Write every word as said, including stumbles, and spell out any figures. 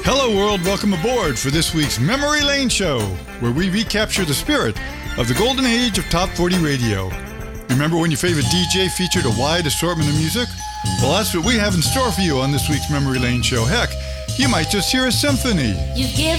Hello world, welcome aboard for this week's Memory Lane Show, where we recapture the spirit of the golden age of Top forty radio. Remember when your favorite D J featured a wide assortment of music? Well, that's what we have in store for you on this week's Memory Lane Show. Heck, you might just hear a symphony. You've given